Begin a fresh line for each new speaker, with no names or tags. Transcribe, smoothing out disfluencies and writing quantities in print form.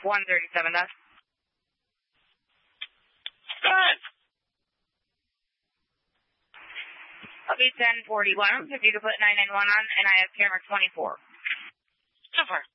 137 knots.
Go ahead.
I'll be 1041. If you could put 991 on, and I have camera 24.
So far.